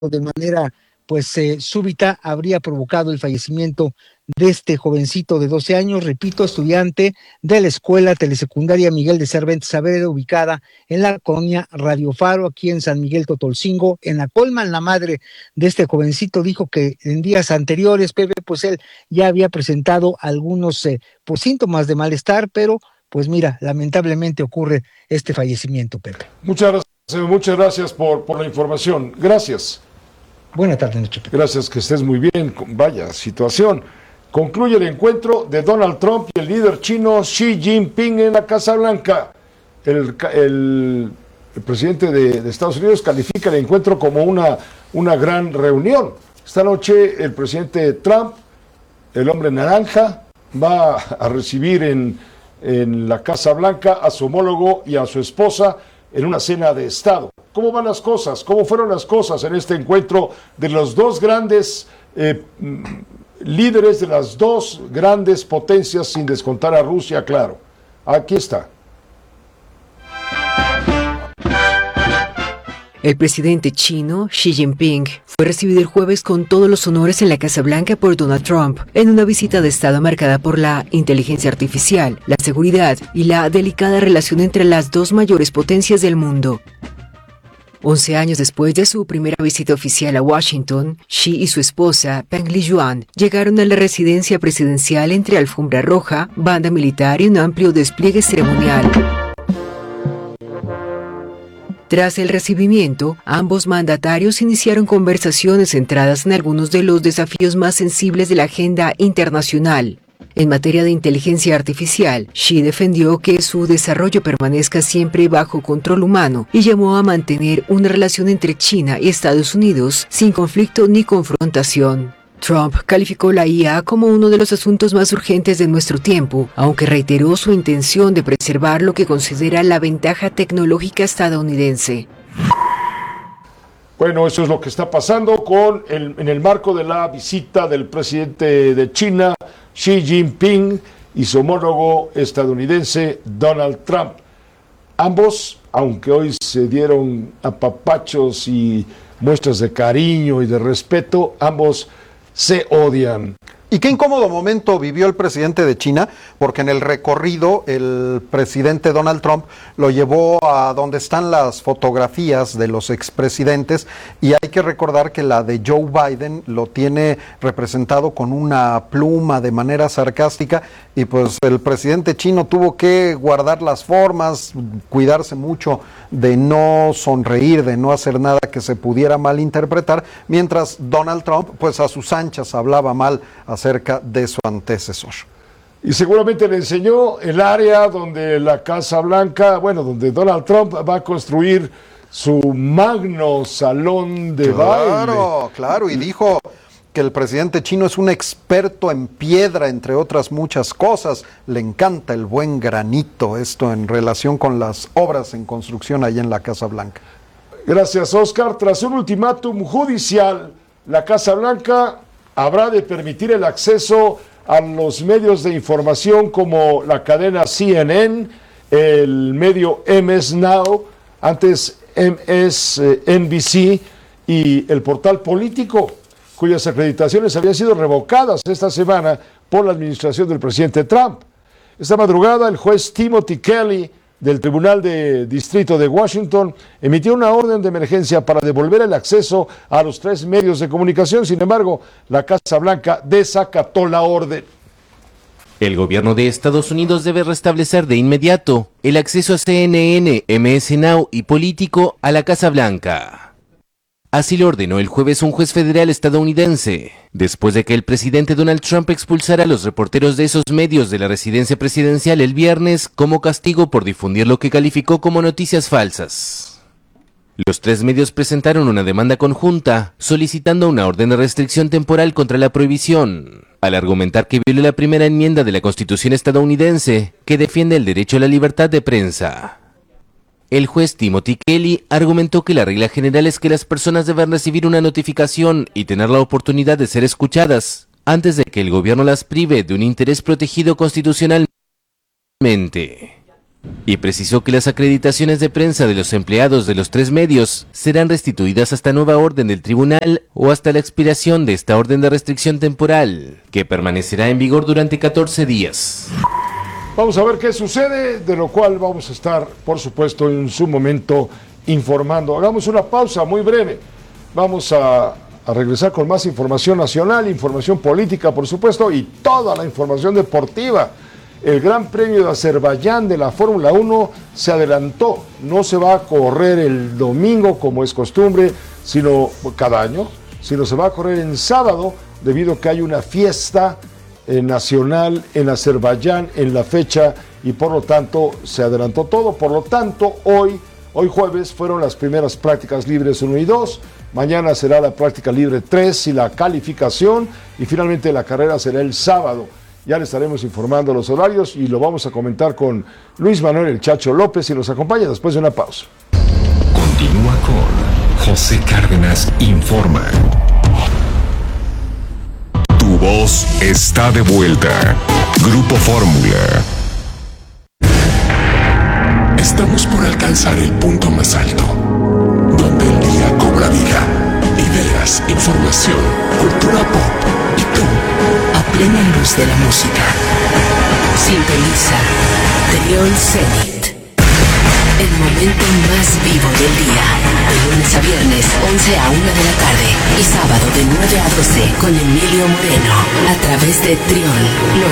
de manera súbita habría provocado el fallecimiento de este jovencito de 12 años, repito, estudiante de la escuela telesecundaria Miguel de Cervantes Saavedra, ubicada en la colonia Radio Faro, aquí en San Miguel Totolcingo, en la Colman. La madre de este jovencito dijo que en días anteriores, Pepe, pues él ya había presentado algunos síntomas de malestar, pero pues mira, lamentablemente ocurre este fallecimiento, Pepe. Muchas gracias por la información. Gracias. Buenas tardes, Nacho. Gracias, que estés muy bien. Vaya situación. Concluye el encuentro de Donald Trump y el líder chino Xi Jinping en la Casa Blanca. El presidente de Estados Unidos califica el encuentro como una gran reunión. Esta noche el presidente Trump, el hombre naranja, va a recibir en la Casa Blanca a su homólogo y a su esposa en una cena de Estado. ¿Cómo van las cosas? ¿Cómo fueron las cosas en este encuentro de los dos grandes líderes de las dos grandes potencias, sin descontar a Rusia, claro? Aquí está. El presidente chino, Xi Jinping, fue recibido el jueves con todos los honores en la Casa Blanca por Donald Trump, en una visita de Estado marcada por la inteligencia artificial, la seguridad y la delicada relación entre las dos mayores potencias del mundo. 11 años después de su primera visita oficial a Washington, Xi y su esposa, Peng Liyuan, llegaron a la residencia presidencial entre alfombra roja, banda militar y un amplio despliegue ceremonial. Tras el recibimiento, ambos mandatarios iniciaron conversaciones centradas en algunos de los desafíos más sensibles de la agenda internacional. En materia de inteligencia artificial, Xi defendió que su desarrollo permanezca siempre bajo control humano y llamó a mantener una relación entre China y Estados Unidos sin conflicto ni confrontación. Trump calificó la IA como uno de los asuntos más urgentes de nuestro tiempo, aunque reiteró su intención de preservar lo que considera la ventaja tecnológica estadounidense. Bueno, eso es lo que está pasando en el marco de la visita del presidente de China, Xi Jinping, y su homólogo estadounidense, Donald Trump. Ambos, aunque hoy se dieron apapachos y muestras de cariño y de respeto, ambos se odian. Y qué incómodo momento vivió el presidente de China, porque en el recorrido el presidente Donald Trump lo llevó a donde están las fotografías de los expresidentes, y hay que recordar que la de Joe Biden lo tiene representado con una pluma de manera sarcástica, y pues el presidente chino tuvo que guardar las formas, cuidarse mucho de no sonreír, de no hacer nada que se pudiera malinterpretar, mientras Donald Trump pues a sus anchas hablaba mal acerca de su antecesor. Y seguramente le enseñó el área donde la Casa Blanca, donde Donald Trump va a construir su magno salón de baile. Claro, y dijo que el presidente chino es un experto en piedra, entre otras muchas cosas. Le encanta el buen granito, esto en relación con las obras en construcción allá en la Casa Blanca. Gracias, Oscar. Tras un ultimátum judicial, la Casa Blanca habrá de permitir el acceso a los medios de información como la cadena CNN, el medio MS Now, antes MSNBC, y el portal Político, cuyas acreditaciones habían sido revocadas esta semana por la administración del presidente Trump. Esta madrugada, el juez Timothy Kelly del Tribunal de Distrito de Washington emitió una orden de emergencia para devolver el acceso a los 3 medios de comunicación. Sin embargo, la Casa Blanca desacató la orden. El gobierno de Estados Unidos debe restablecer de inmediato el acceso a CNN, MS Now y Político a la Casa Blanca. Así lo ordenó el jueves un juez federal estadounidense, después de que el presidente Donald Trump expulsara a los reporteros de esos medios de la residencia presidencial el viernes como castigo por difundir lo que calificó como noticias falsas. Los 3 medios presentaron una demanda conjunta solicitando una orden de restricción temporal contra la prohibición, al argumentar que viola la primera enmienda de la Constitución estadounidense que defiende el derecho a la libertad de prensa. El juez Timothy Kelly argumentó que la regla general es que las personas deben recibir una notificación y tener la oportunidad de ser escuchadas antes de que el gobierno las prive de un interés protegido constitucionalmente. Y precisó que las acreditaciones de prensa de los empleados de los 3 medios serán restituidas hasta nueva orden del tribunal o hasta la expiración de esta orden de restricción temporal, que permanecerá en vigor durante 14 días. Vamos a ver qué sucede, de lo cual vamos a estar, por supuesto, en su momento informando. Hagamos una pausa muy breve. Vamos a regresar con más información nacional, información política, por supuesto, y toda la información deportiva. El Gran Premio de Azerbaiyán de la Fórmula 1 se adelantó. No se va a correr el domingo como es costumbre, sino cada año, sino se va a correr en sábado debido a que hay una fiesta nacional en Azerbaiyán en la fecha y por lo tanto se adelantó todo. Por lo tanto, hoy jueves fueron las primeras prácticas libres 1 y 2. Mañana será la práctica libre 3 y la calificación, y finalmente la carrera será el sábado. Ya le estaremos informando los horarios y lo vamos a comentar con Luis Manuel El Chacho López, y nos acompaña después de una pausa. Continúa con José Cárdenas Informa. Tu voz está de vuelta. Grupo Fórmula. Estamos por alcanzar el punto más alto, donde el día cobra vida. Ideas, información, cultura pop y tú, a plena luz de la música. Sintoniza Trión Zenit. El momento más vivo del día. De lunes a viernes, 11 a 1 de la tarde. Y sábado de 9 a 12 con Emilio Moreno. A través de Trión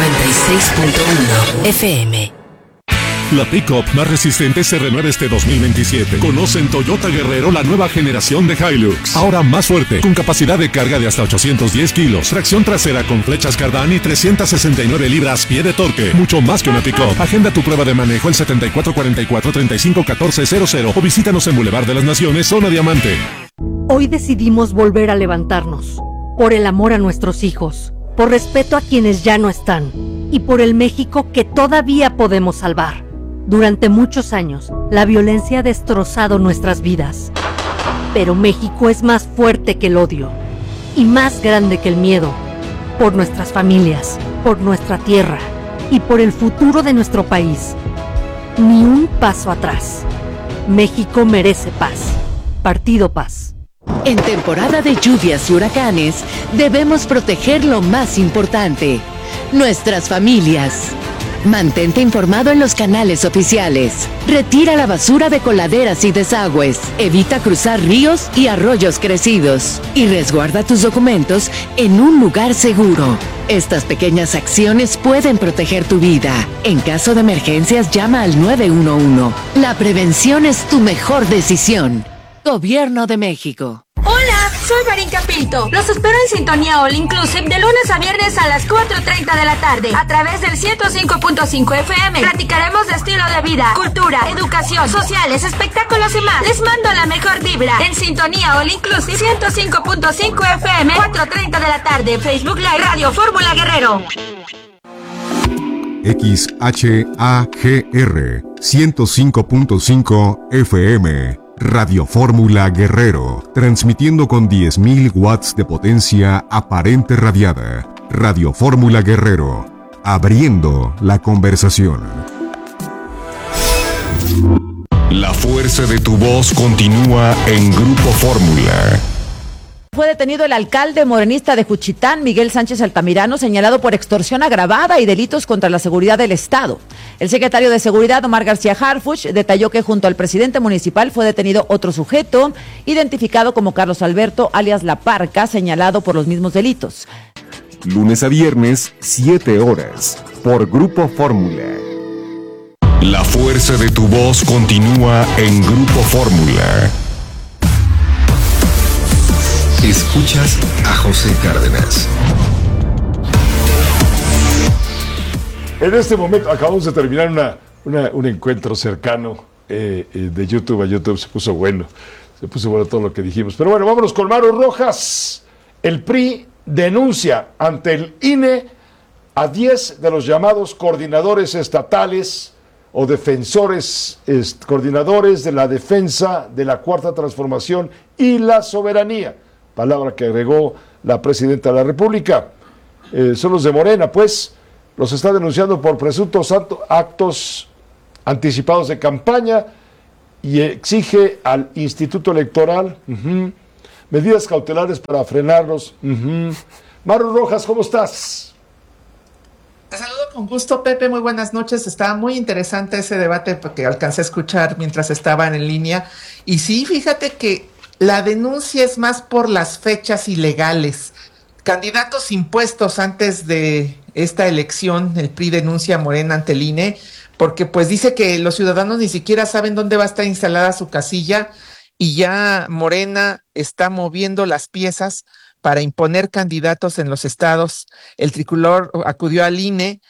96.1 FM. La pick-up más resistente se renueva este 2027. Conoce en Toyota Guerrero la nueva generación de Hilux. Ahora más fuerte, con capacidad de carga de hasta 810 kilos, tracción trasera con flechas Cardán y 369 libras-pie de torque. Mucho más que una pick-up. Agenda tu prueba de manejo el 7444-351400 o visítanos en Boulevard de las Naciones, Zona Diamante. Hoy decidimos volver a levantarnos. Por el amor a nuestros hijos, por respeto a quienes ya no están y por el México que todavía podemos salvar. Durante muchos años, la violencia ha destrozado nuestras vidas. Pero México es más fuerte que el odio y más grande que el miedo. Por nuestras familias, por nuestra tierra y por el futuro de nuestro país. Ni un paso atrás. México merece paz. Partido Paz. En temporada de lluvias y huracanes, debemos proteger lo más importante: nuestras familias. Mantente informado en los canales oficiales. Retira la basura de coladeras y desagües. Evita cruzar ríos y arroyos crecidos. Y resguarda tus documentos en un lugar seguro. Estas pequeñas acciones pueden proteger tu vida. En caso de emergencias, llama al 911. La prevención es tu mejor decisión. Gobierno de México. Hola, soy Marinka Pinto. Los espero en Sintonía All Inclusive de lunes a viernes a las 4:30 de la tarde a través del 105.5 FM. Platicaremos de estilo de vida, cultura, educación, sociales, espectáculos y más. Les mando la mejor vibra en Sintonía All Inclusive 105.5 FM, 4:30 de la tarde. Facebook Live Radio Fórmula Guerrero. XHAGR 105.5 FM. Radio Fórmula Guerrero, transmitiendo con 10.000 watts de potencia aparente radiada. Radio Fórmula Guerrero, abriendo la conversación. La fuerza de tu voz continúa en Grupo Fórmula. Fue detenido el alcalde morenista de Juchitán, Miguel Sánchez Altamirano, señalado por extorsión agravada y delitos contra la seguridad del Estado. El secretario de Seguridad, Omar García Harfuch, detalló que junto al presidente municipal fue detenido otro sujeto, identificado como Carlos Alberto, alias La Parca, señalado por los mismos delitos. Lunes a viernes, 7 horas, por Grupo Fórmula. La fuerza de tu voz continúa en Grupo Fórmula. Escuchas a José Cárdenas. En este momento acabamos de terminar un encuentro cercano de YouTube a YouTube. Se puso bueno todo lo que dijimos. Pero bueno, vámonos con Maru Rojas. El PRI denuncia ante el INE a 10 de los llamados coordinadores estatales o defensores, coordinadores de la defensa de la Cuarta Transformación y la soberanía. Palabra que agregó la presidenta de la República. Son los de Morena, pues, los está denunciando por presuntos actos anticipados de campaña y exige al Instituto Electoral medidas cautelares para frenarlos. Maru Rojas, ¿cómo estás? Te saludo con gusto, Pepe, muy buenas noches. Estaba muy interesante ese debate que alcancé a escuchar mientras estaban en línea. Y sí, fíjate que la denuncia es más por las fechas ilegales. Candidatos impuestos antes de esta elección, el PRI denuncia a Morena ante el INE, porque pues dice que los ciudadanos ni siquiera saben dónde va a estar instalada su casilla y ya Morena está moviendo las piezas para imponer candidatos en los estados. El tricolor acudió al INE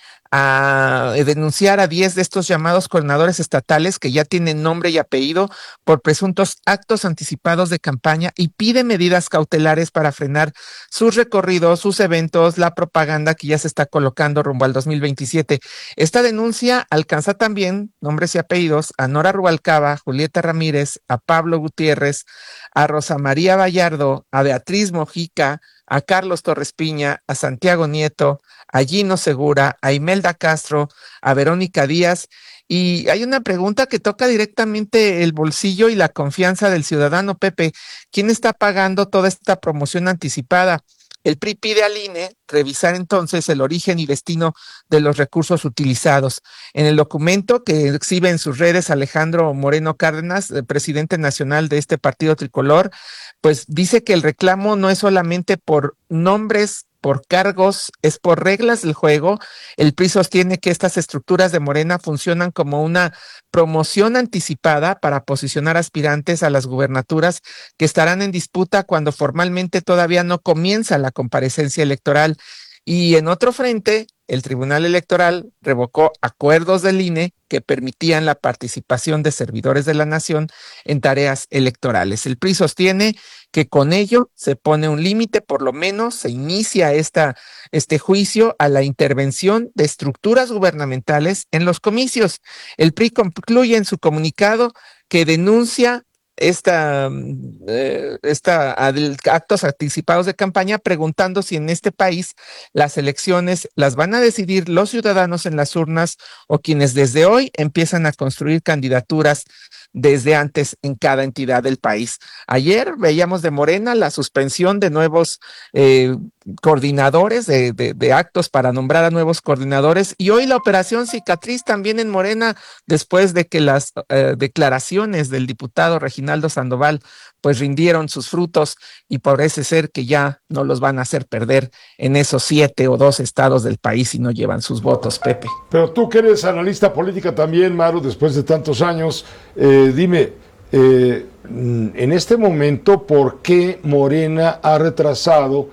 a denunciar a 10 de estos llamados coordinadores estatales que ya tienen nombre y apellido por presuntos actos anticipados de campaña y pide medidas cautelares para frenar sus recorridos, sus eventos, la propaganda que ya se está colocando rumbo al 2027. Esta denuncia alcanza también nombres y apellidos a Nora Rubalcaba, Julieta Ramírez, a Pablo Gutiérrez, a Rosa María Vallardo, a Beatriz Mojica, a Carlos Torres Piña, a Santiago Nieto, a Gino Segura, a Imelda Castro, a Verónica Díaz. Y hay una pregunta que toca directamente el bolsillo y la confianza del ciudadano, Pepe. ¿Quién está pagando toda esta promoción anticipada? El PRI pide al INE revisar entonces el origen y destino de los recursos utilizados. En el documento que exhibe en sus redes Alejandro Moreno Cárdenas, presidente nacional de este partido tricolor, pues dice que el reclamo no es solamente por nombres, por cargos, es por reglas del juego. El PRI sostiene que estas estructuras de Morena funcionan como una promoción anticipada para posicionar aspirantes a las gubernaturas que estarán en disputa cuando formalmente todavía no comienza la comparecencia electoral. Y en otro frente, el Tribunal Electoral revocó acuerdos del INE que permitían la participación de servidores de la nación en tareas electorales. El PRI sostiene que con ello se pone un límite, por lo menos se inicia este juicio a la intervención de estructuras gubernamentales en los comicios. El PRI concluye en su comunicado que denuncia actos anticipados de campaña, preguntando si en este país las elecciones las van a decidir los ciudadanos en las urnas o quienes desde hoy empiezan a construir candidaturas desde antes en cada entidad del país. Ayer veíamos de Morena la suspensión de nuevos coordinadores, de actos para nombrar a nuevos coordinadores, y hoy la operación cicatriz también en Morena, después de que las declaraciones del diputado Reginaldo Sandoval pues rindieron sus frutos y parece ser que ya no los van a hacer perder en esos 7 o 2 estados del país si no llevan sus votos, Pepe. Pero tú que eres analista política también, Maru, después de tantos años, dime, en este momento, ¿por qué Morena ha retrasado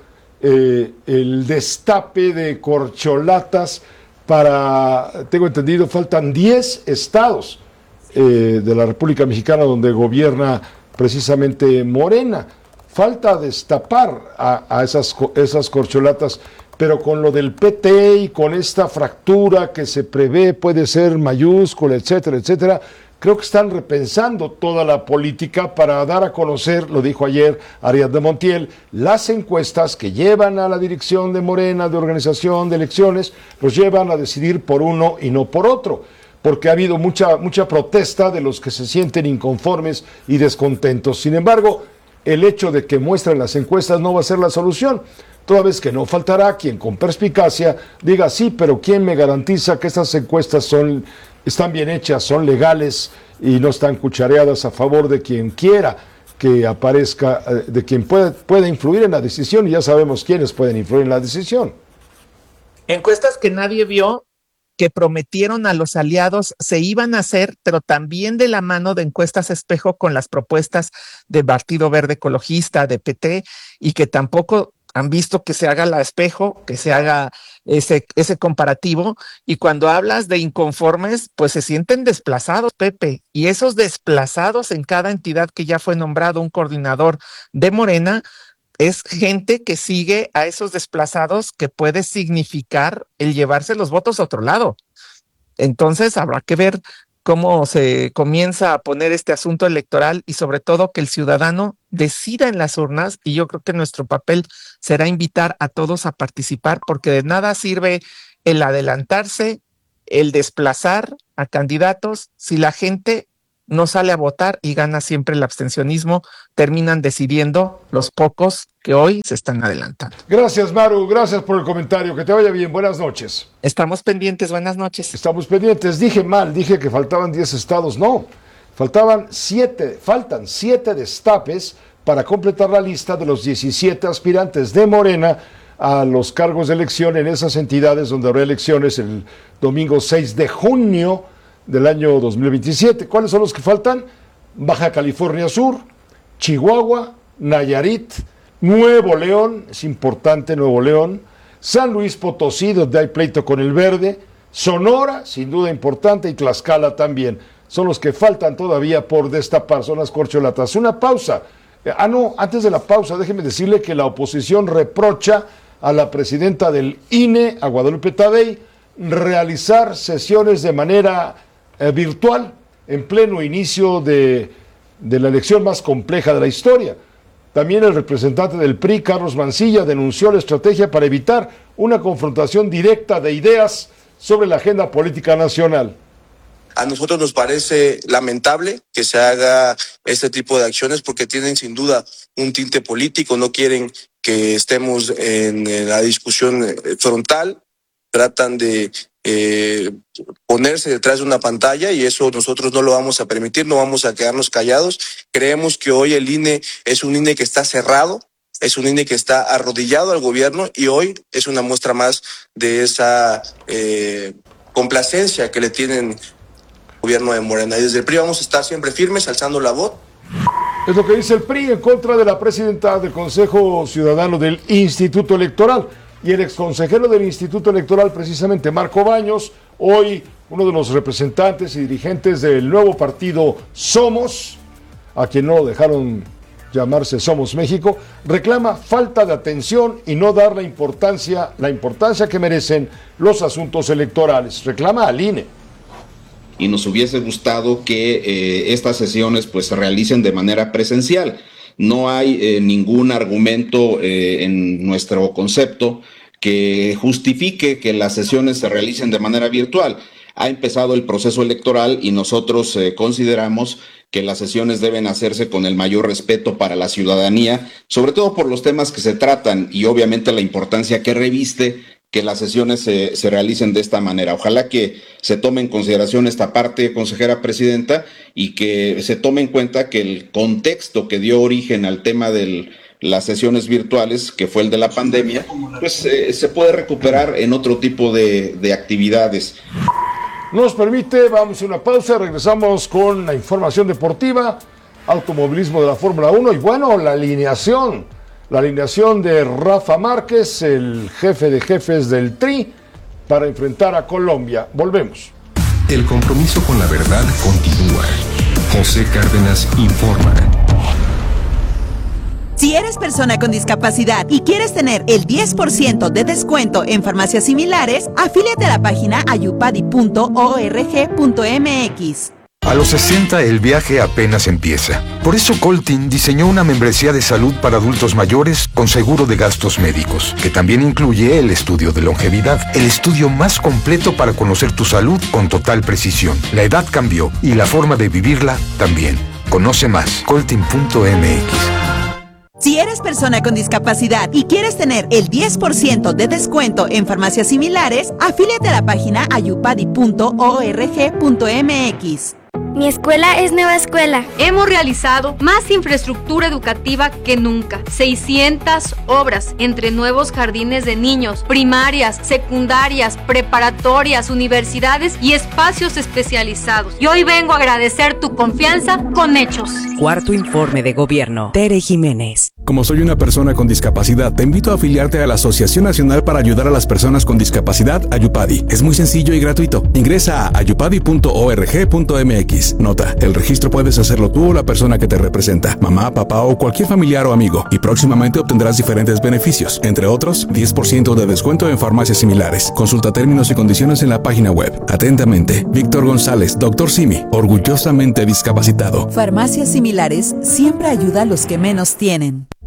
el destape de corcholatas para, tengo entendido, faltan 10 estados de la República Mexicana donde gobierna precisamente Morena? Falta destapar a esas corcholatas, pero con lo del PT y con esta fractura que se prevé puede ser mayúscula, etcétera, etcétera, creo que están repensando toda la política para dar a conocer, lo dijo ayer Ariadna Montiel, las encuestas que llevan a la dirección de Morena, de organización de elecciones, los llevan a decidir por uno y no por otro, porque ha habido mucha protesta de los que se sienten inconformes y descontentos. Sin embargo, el hecho de que muestren las encuestas no va a ser la solución, toda vez que no faltará quien con perspicacia diga sí, pero ¿quién me garantiza que estas encuestas están bien hechas, son legales y no están cuchareadas a favor de quien quiera que aparezca, de quien pueda influir en la decisión? Y ya sabemos quiénes pueden influir en la decisión. Encuestas que nadie vio, que prometieron a los aliados se iban a hacer, pero también de la mano de encuestas espejo con las propuestas del Partido Verde Ecologista, de PT, y que tampoco han visto que se haga la espejo, que se haga ese comparativo, y cuando hablas de inconformes, pues se sienten desplazados, Pepe, y esos desplazados en cada entidad que ya fue nombrado un coordinador de Morena, es gente que sigue a esos desplazados, que puede significar el llevarse los votos a otro lado. Entonces habrá que ver cómo se comienza a poner este asunto electoral y sobre todo que el ciudadano decida en las urnas, y yo creo que nuestro papel será invitar a todos a participar, porque de nada sirve el adelantarse el desplazar a candidatos si la gente no sale a votar y gana siempre el abstencionismo, terminan decidiendo los pocos que hoy se están adelantando. Gracias, Maru, gracias por el comentario, que te vaya bien, buenas noches. Estamos pendientes, buenas noches. Estamos pendientes, dije mal, dije que faltaban 10 estados, no, faltan 7 destapes para completar la lista de los 17 aspirantes de Morena a los cargos de elección en esas entidades donde habrá elecciones el domingo 6 de junio del año 2027. ¿Cuáles son los que faltan? Baja California Sur, Chihuahua, Nayarit, Nuevo León, es importante Nuevo León, San Luis Potosí, donde hay pleito con el Verde, Sonora, sin duda importante, y Tlaxcala también. Son los que faltan todavía por destapar, son las corcholatas. Una pausa. Antes de la pausa, déjeme decirle que la oposición reprocha a la presidenta del INE, a Guadalupe Tadei, realizar sesiones de manera virtual en pleno inicio de la elección más compleja de la historia. También el representante del PRI, Carlos Mancilla, denunció la estrategia para evitar una confrontación directa de ideas sobre la agenda política nacional. A nosotros nos parece lamentable que se haga este tipo de acciones porque tienen sin duda un tinte político, no quieren que estemos en la discusión frontal, tratan de ponerse detrás de una pantalla y eso nosotros no lo vamos a permitir, no vamos a quedarnos callados. Creemos que hoy el INE es un INE que está cerrado, es un INE que está arrodillado al gobierno y hoy es una muestra más de esa complacencia que le tienen al gobierno de Morena. Y desde el PRI vamos a estar siempre firmes, alzando la voz. Es lo que dice el PRI en contra de la presidenta del Consejo Ciudadano del Instituto Electoral. Y el exconsejero del Instituto Electoral, precisamente Marco Baños, hoy uno de los representantes y dirigentes del nuevo partido Somos, a quien no dejaron llamarse Somos México, reclama falta de atención y no dar la importancia que merecen los asuntos electorales. Reclama al INE. Y nos hubiese gustado que estas sesiones pues se realicen de manera presencial. No hay ningún argumento en nuestro concepto que justifique que las sesiones se realicen de manera virtual. Ha empezado el proceso electoral y nosotros consideramos que las sesiones deben hacerse con el mayor respeto para la ciudadanía, sobre todo por los temas que se tratan y obviamente la importancia que reviste que las sesiones se realicen de esta manera. Ojalá que se tome en consideración esta parte, consejera presidenta, y que se tome en cuenta que el contexto que dio origen al tema de las sesiones virtuales, que fue el de la pandemia, pues se puede recuperar en otro tipo de actividades. Nos permite, vamos a una pausa, regresamos con la información deportiva, automovilismo de la Fórmula 1 y bueno, la alineación de Rafa Márquez, el jefe de jefes del Tri, para enfrentar a Colombia. Volvemos. El compromiso con la verdad continúa. José Cárdenas informa. Si eres persona con discapacidad y quieres tener el 10% de descuento en farmacias similares, afíliate a la página ayupadi.org.mx. A los 60 el viaje apenas empieza. Por eso Coltin diseñó una membresía de salud para adultos mayores con seguro de gastos médicos, que también incluye el estudio de longevidad, el estudio más completo para conocer tu salud con total precisión. La edad cambió y la forma de vivirla también. Conoce más, coltin.mx. Si eres persona con discapacidad y quieres tener el 10% de descuento en farmacias similares, afíliate a la página ayupadi.org.mx. Mi escuela es Nueva Escuela. Hemos realizado más infraestructura educativa que nunca. 600 obras entre nuevos jardines de niños, primarias, secundarias, preparatorias, universidades y espacios especializados. Y hoy vengo a agradecer tu confianza con hechos. Cuarto informe de gobierno. Tere Jiménez. Como soy una persona con discapacidad, te invito a afiliarte a la Asociación Nacional para Ayudar a las Personas con Discapacidad, Ayupadi. Es muy sencillo y gratuito. Ingresa a ayupadi.org.mx. Nota, el registro puedes hacerlo tú o la persona que te representa, mamá, papá o cualquier familiar o amigo, y próximamente obtendrás diferentes beneficios, entre otros, 10% de descuento en farmacias similares. Consulta términos y condiciones en la página web. Atentamente, Víctor González, Dr. Simi, orgullosamente discapacitado. Farmacias similares siempre ayuda a los que menos tienen.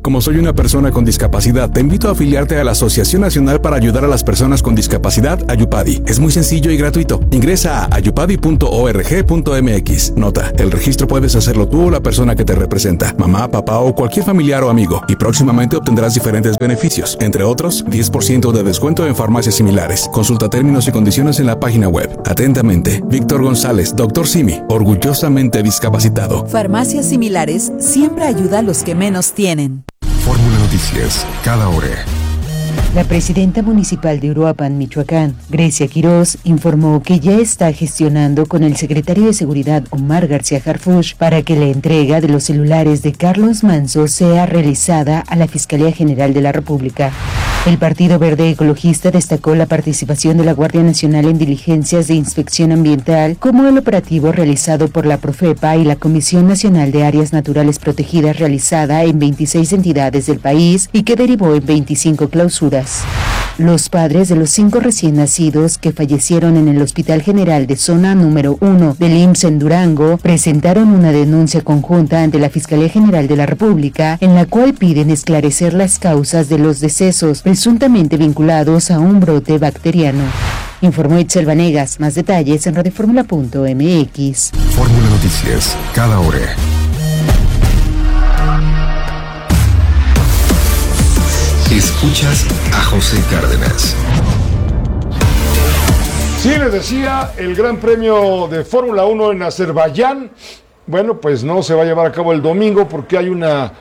Como soy una persona con discapacidad, te invito a afiliarte a la Asociación Nacional para Ayudar a las Personas con Discapacidad, Ayupadi. Es muy sencillo y gratuito. Ingresa a ayupadi.org.mx. Nota, el registro puedes hacerlo tú o la persona que te representa, mamá, papá o cualquier familiar o amigo, y próximamente obtendrás diferentes beneficios, entre otros, 10% de descuento en farmacias similares. Consulta términos y condiciones en la página web. Atentamente, Víctor González, Dr. Simi, orgullosamente discapacitado. Farmacias similares siempre ayuda a los que menos tienen. Fórmula Noticias, cada hora. La presidenta municipal de Uruapan, Michoacán, Grecia Quirós, informó que ya está gestionando con el secretario de Seguridad, Omar García Harfuch, para que la entrega de los celulares de Carlos Manzo sea realizada a la Fiscalía General de la República. El Partido Verde Ecologista destacó la participación de la Guardia Nacional en diligencias de inspección ambiental, como el operativo realizado por la Profepa y la Comisión Nacional de Áreas Naturales Protegidas realizada en 26 entidades del país y que derivó en 25 clausuras. Los padres de los 5 recién nacidos que fallecieron en el Hospital General de Zona número 1 del IMSS en Durango presentaron una denuncia conjunta ante la Fiscalía General de la República en la cual piden esclarecer las causas de los decesos presuntamente vinculados a un brote bacteriano. Informó Itzel Vanegas. Más detalles en radioformula.mx. Fórmula Noticias, cada hora. Escuchas a José Cárdenas. Sí, les decía, el Gran Premio de Fórmula 1 en Azerbaiyán, bueno, pues no se va a llevar a cabo el domingo porque hay una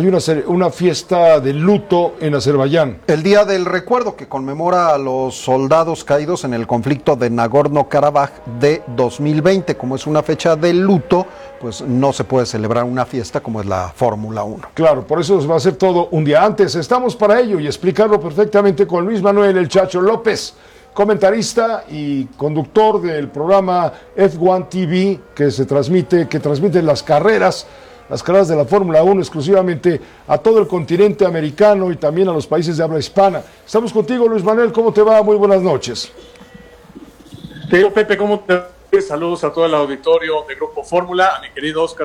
fiesta de luto en Azerbaiyán. El Día del Recuerdo, que conmemora a los soldados caídos en el conflicto de Nagorno-Karabaj de 2020. Como es una fecha de luto, pues no se puede celebrar una fiesta como es la Fórmula 1. Claro, por eso va a ser todo un día antes. Estamos para ello y explicarlo perfectamente con Luis Manuel El Chacho López, comentarista y conductor del programa F1 TV que transmite las carreras de la Fórmula 1 exclusivamente a todo el continente americano y también a los países de habla hispana. Estamos contigo, Luis Manuel, ¿cómo te va? Muy buenas noches. Te digo, Pepe, ¿cómo te va? Saludos a todo el auditorio de Grupo Fórmula, a mi querido Oscar.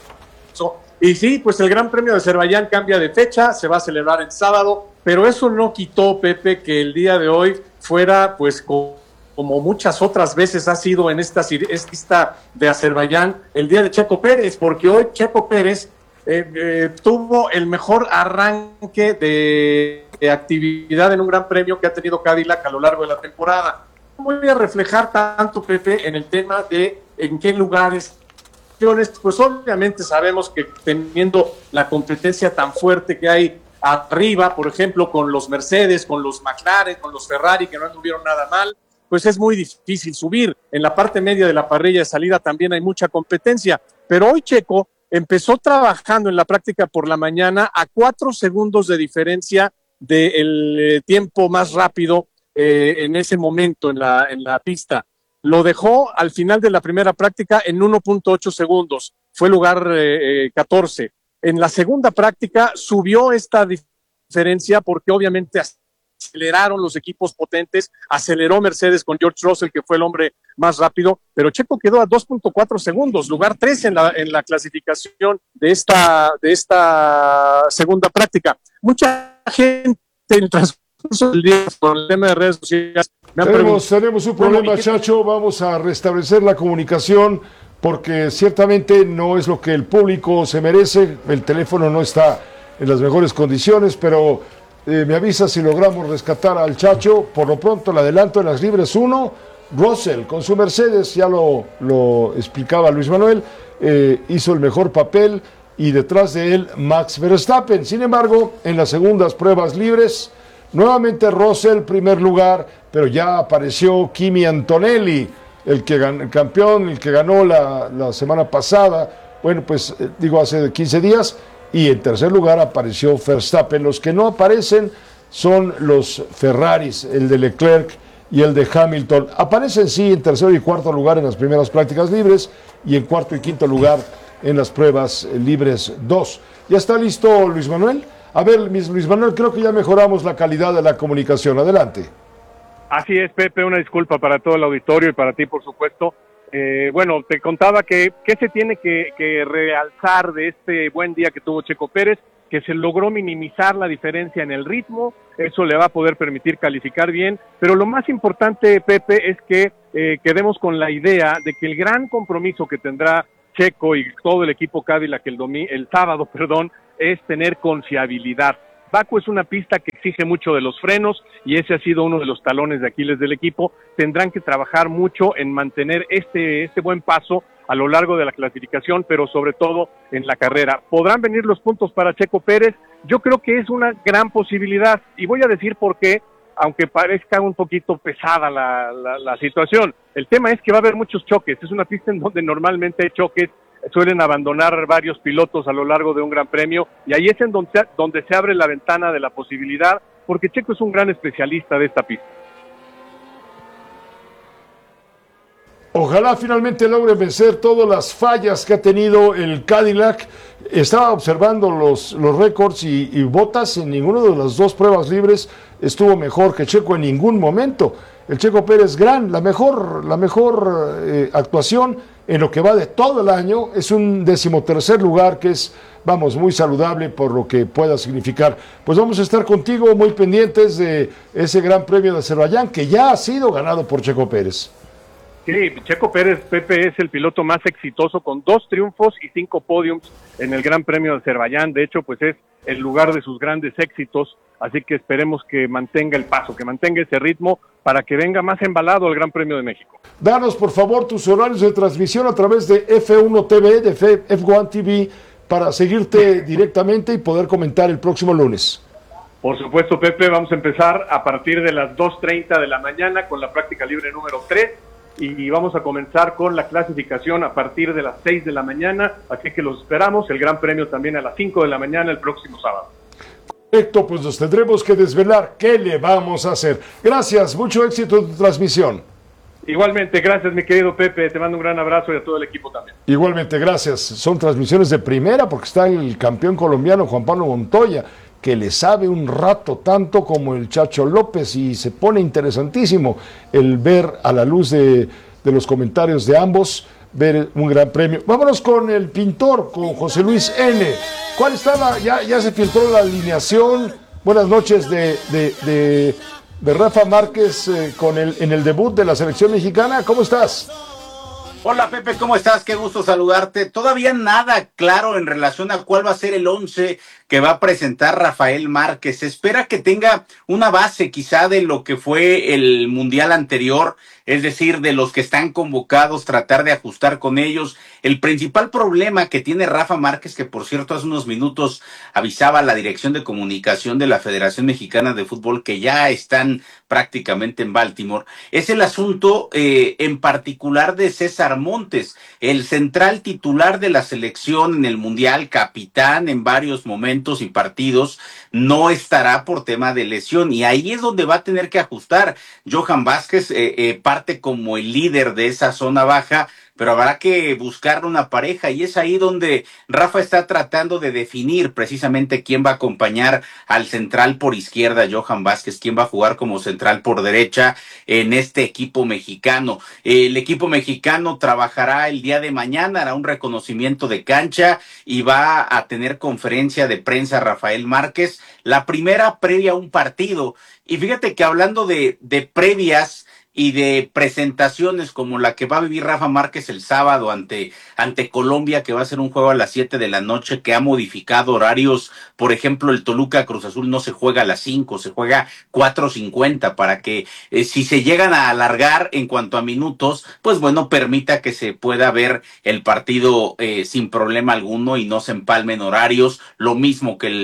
Y sí, pues el Gran Premio de Azerbaiyán cambia de fecha, se va a celebrar el sábado, pero eso no quitó, Pepe, que el día de hoy fuera, pues, como muchas otras veces ha sido en esta de Azerbaiyán, el día de Checo Pérez, porque hoy Checo Pérez tuvo el mejor arranque de actividad en un Gran Premio que ha tenido Cadillac a lo largo de la temporada. Voy a reflejar tanto, Pepe, en el tema de en qué lugares, pues obviamente sabemos que teniendo la competencia tan fuerte que hay arriba, por ejemplo, con los Mercedes, con los McLaren, con los Ferrari, que no anduvieron nada mal, pues es muy difícil subir. En la parte media de la parrilla de salida también hay mucha competencia, pero hoy Checo empezó trabajando en la práctica por la mañana a 4 segundos de diferencia del tiempo más rápido en ese momento en la pista. Lo dejó al final de la primera práctica en 1.8 segundos, fue lugar 14. En la segunda práctica subió esta diferencia porque obviamente aceleraron los equipos potentes, aceleró Mercedes con George Russell, que fue el hombre más rápido, pero Checo quedó a 2.4 segundos, lugar 3 en la clasificación de esta segunda práctica. Mucha gente en el transcurso del día por el tema de redes sociales tenemos un problema, Chacho, vamos a restablecer la comunicación porque ciertamente no es lo que el público se merece, el teléfono no está en las mejores condiciones, pero me avisa si logramos rescatar al Chacho. Por lo pronto el adelanto en las libres 1, Russell con su Mercedes, ya lo explicaba Luis Manuel, hizo el mejor papel y detrás de él Max Verstappen. Sin embargo, en las segundas pruebas libres, nuevamente Russell primer lugar, pero ya apareció Kimi Antonelli, el campeón, el que ganó la semana pasada, bueno, pues hace 15 días, y en tercer lugar apareció Verstappen. Los que no aparecen son los Ferraris, el de Leclerc y el de Hamilton. Aparecen sí en tercer y cuarto lugar en las primeras prácticas libres y en cuarto y quinto lugar en las pruebas libres 2. ¿Ya está listo Luis Manuel? A ver, Luis Manuel, creo que ya mejoramos la calidad de la comunicación. Adelante. Así es, Pepe, una disculpa para todo el auditorio y para ti, por supuesto. Bueno, te contaba que se tiene que realzar de este buen día que tuvo Checo Pérez, que se logró minimizar la diferencia en el ritmo, eso le va a poder permitir calificar bien, pero lo más importante, Pepe, es que quedemos con la idea de que el gran compromiso que tendrá Checo y todo el equipo Cadillac el sábado, es tener confiabilidad. Baku es una pista que exige mucho de los frenos y ese ha sido uno de los talones de Aquiles del equipo. Tendrán que trabajar mucho en mantener este buen paso a lo largo de la clasificación, pero sobre todo en la carrera. ¿Podrán venir los puntos para Checo Pérez? Yo creo que es una gran posibilidad y voy a decir por qué, aunque parezca un poquito pesada la situación. El tema es que va a haber muchos choques, es una pista en donde normalmente hay choques, suelen abandonar varios pilotos a lo largo de un gran premio y ahí es en donde se abre la ventana de la posibilidad, porque Checo es un gran especialista de esta pista. Ojalá finalmente logre vencer todas las fallas que ha tenido el Cadillac. Estaba observando los récords y Bottas en ninguna de las dos pruebas libres estuvo mejor que Checo en ningún momento. El Checo Pérez la mejor actuación en lo que va de todo el año, es un 13º lugar que es, muy saludable por lo que pueda significar. Pues vamos a estar contigo muy pendientes de ese Gran Premio de Azerbaiyán que ya ha sido ganado por Checo Pérez. Sí, Checo Pérez, Pepe, es el piloto más exitoso con 2 triunfos y 5 podiums en el Gran Premio de Azerbaiyán. De hecho, pues es el lugar de sus grandes éxitos, así que esperemos que mantenga el paso, que mantenga ese ritmo para que venga más embalado al Gran Premio de México. Danos, por favor, tus horarios de transmisión a través de F1 TV, de F1 TV, para seguirte directamente y poder comentar el próximo lunes. Por supuesto, Pepe, vamos a empezar a partir de las 2:30 de la mañana con la práctica libre número 3. Y vamos a comenzar con la clasificación a partir de las 6 de la mañana, así que los esperamos, el Gran Premio también a las 5 de la mañana el próximo sábado. Correcto, pues nos tendremos que desvelar qué le vamos a hacer. Gracias, mucho éxito en tu transmisión. Igualmente, gracias mi querido Pepe, te mando un gran abrazo y a todo el equipo también. Igualmente, gracias. Son transmisiones de primera porque está el campeón colombiano Juan Pablo Montoya, que le sabe un rato tanto como el Chacho López y se pone interesantísimo el ver a la luz de los comentarios de ambos, ver un gran premio. Vámonos con el pintor, con José Luis N. ¿Cuál estaba? Ya se filtró la alineación. Buenas noches de Rafa Márquez en el debut de la selección mexicana. ¿Cómo estás? Hola Pepe, ¿cómo estás? Qué gusto saludarte. Todavía nada claro en relación a cuál va a ser el 11 que va a presentar Rafael Márquez. Se espera que tenga una base quizá de lo que fue el Mundial anterior, es decir, de los que están convocados, tratar de ajustar con ellos. El principal problema que tiene Rafa Márquez, que por cierto hace unos minutos avisaba a la Dirección de Comunicación de la Federación Mexicana de Fútbol que ya están prácticamente en Baltimore, es el asunto en particular de César Montes, el central titular de la selección en el Mundial, capitán en varios momentos y partidos, no estará por tema de lesión y ahí es donde va a tener que ajustar. Johan Vázquez parte como el líder de esa zona baja, pero habrá que buscar una pareja y es ahí donde Rafa está tratando de definir precisamente quién va a acompañar al central por izquierda, Johan Vázquez, quién va a jugar como central por derecha en este equipo mexicano. El equipo mexicano trabajará el día de mañana, hará un reconocimiento de cancha y va a tener conferencia de prensa Rafael Márquez, la primera previa a un partido. Y fíjate que hablando de previas y de presentaciones como la que va a vivir Rafa Márquez el sábado ante Colombia, que va a ser un juego a las 7 de la noche, que ha modificado horarios. Por ejemplo, el Toluca Cruz Azul no se juega a las 5, se juega 4:50 para que si se llegan a alargar en cuanto a minutos, pues bueno, permita que se pueda ver el partido sin problema alguno y no se empalmen horarios. Lo mismo que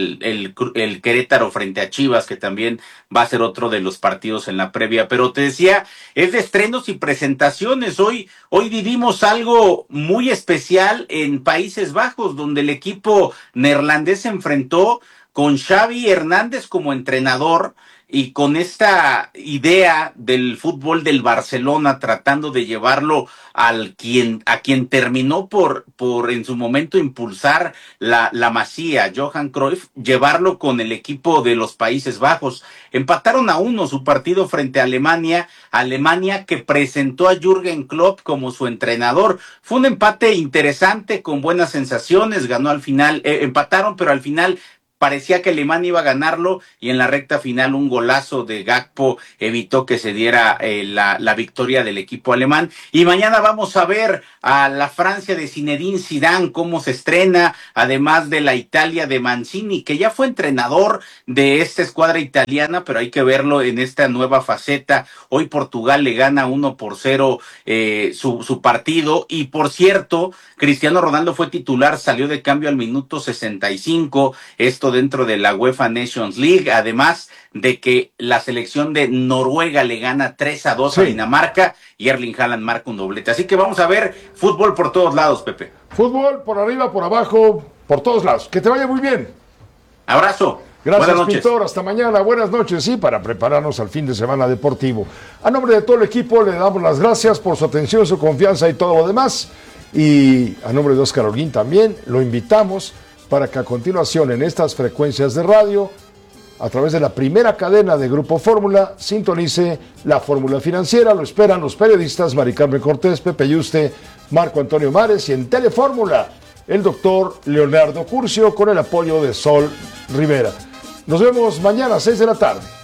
el Querétaro frente a Chivas, que también va a ser otro de los partidos en la previa. Pero te decía, es de estrenos y presentaciones. Hoy vivimos algo muy especial en Países Bajos, donde el equipo neerlandés se enfrentó con Xavi Hernández como entrenador y con esta idea del fútbol del Barcelona, tratando de llevarlo a quien terminó por en su momento impulsar la Masía, Johan Cruyff, llevarlo con el equipo de los Países Bajos. Empataron 1 su partido frente a Alemania que presentó a Jürgen Klopp como su entrenador. Fue un empate interesante, con buenas sensaciones, ganó al final, empataron, pero al final parecía que Alemania iba a ganarlo, y en la recta final un golazo de Gakpo evitó que se diera la victoria del equipo alemán. Y mañana vamos a ver a la Francia de Zinedine Zidane cómo se estrena, además de la Italia de Mancini, que ya fue entrenador de esta escuadra italiana, pero hay que verlo en esta nueva faceta. Hoy Portugal le gana 1-0 su partido, y por cierto, Cristiano Ronaldo fue titular, salió de cambio al minuto 65, esto dentro de la UEFA Nations League, además de que la selección de Noruega le gana 3-2 a Dinamarca, y Erling Haaland marca un doblete. Así que vamos a ver fútbol por todos lados, Pepe. Fútbol por arriba, por abajo, por todos lados. Que te vaya muy bien. Abrazo. Gracias, Pintor. Hasta mañana. Buenas noches. Sí, para prepararnos al fin de semana deportivo. A nombre de todo el equipo le damos las gracias por su atención, su confianza y todo lo demás. Y a nombre de Óscar Holguín también lo invitamos para que a continuación en estas frecuencias de radio, a través de la primera cadena de Grupo Fórmula, sintonice la Fórmula Financiera. Lo esperan los periodistas Mari Carmen Cortés, Pepe Yuste, Marco Antonio Mares, y en Telefórmula el doctor Leonardo Curcio, con el apoyo de Sol Rivera. Nos vemos mañana a 6 de la tarde.